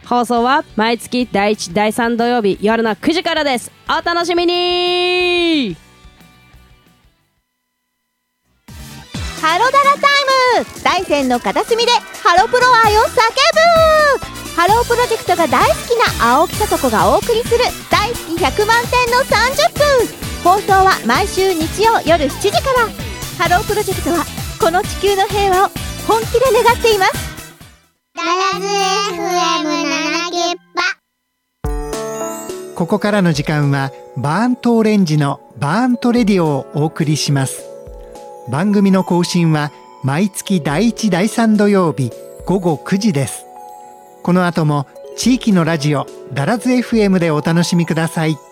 放送は毎月第1、第3土曜日夜の9時からです。お楽しみに。 ハロダラタイム、大山の片隅でハロプロ愛を叫ぶ。ハロープロジェクトが大好きな青木さと子がお送りする大好き100万点の30分。放送は毎週日曜夜7時から。ハロープロジェクトはこの地球の平和を本気で願っています。 ガラズ FM7 ゲッパ。 ここからの時間はバーントオレンジのバーントレディオをお送りします。番組の更新は毎月第1、第3土曜日午後9時です。この後も地域のラジオダラズ FM でお楽しみください。